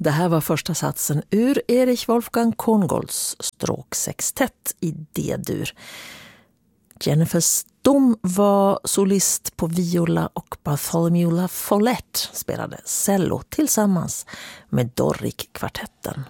Det här var första satsen ur Erich Wolfgang Korngolds stråksextett i D-dur. Jennifer Stom var solist på viola och Bartholomew La Follette spelade cello tillsammans med Doric-kvartetten.